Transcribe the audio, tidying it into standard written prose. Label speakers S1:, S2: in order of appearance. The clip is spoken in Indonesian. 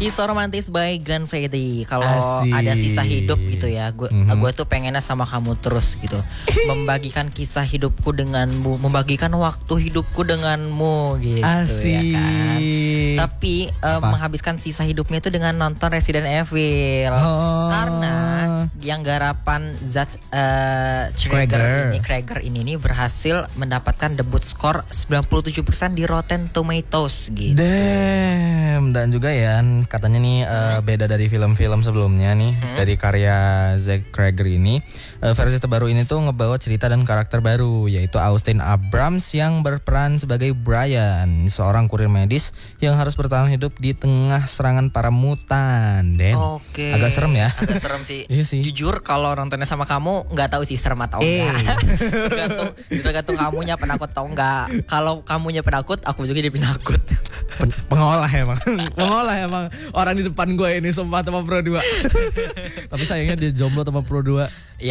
S1: Kisah romantis by Glenn Fredly. Kalau
S2: Asik.
S1: ada sisa hidup gitu ya, gue tuh pengennya sama kamu terus gitu. Membagikan kisah hidupku denganmu, membagikan waktu hidupku denganmu gitu.
S2: Asik.
S1: Ya kan. Tapi menghabiskan sisa hidupnya itu dengan nonton Resident Evil. Karena yang garapan Zach Cregger ini nih berhasil mendapatkan debut skor 97% di Rotten Tomatoes gitu.
S2: Damn. Dan juga ya katanya nih beda dari film-film sebelumnya nih dari karya Zach Cregger ini. Versi terbaru ini tuh ngebawa cerita dan karakter baru, yaitu Austin Abrams yang berperan sebagai Brian, seorang kurir medis yang harus bertahan hidup di tengah serangan para mutan.
S1: Oke.
S2: Agak serem ya.
S1: Agak serem sih.
S2: Iya sih.
S1: Jujur kalau nontonnya sama kamu nggak tahu sih serem atau enggak. Tergantung kamunya penakut atau enggak. Kalau kamunya penakut, aku juga jadi penakut.
S2: Pengolah emang orang di depan gue ini sumpah sama Pro 2. Tapi sayangnya dia jomblo sama Pro 2.